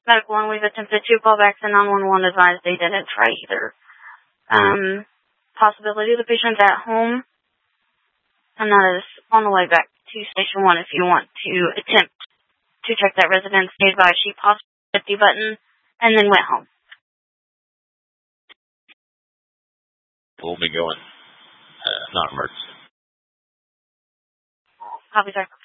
Medical one, we've attempted to call back to 911, advised they didn't try either. Possibility the patient's at home, and that is on the way back to Station 1 if you want to attempt to check that residence. They advised she paused the 50 button and then went home. We'll be going. Not emergency. Copy, sir.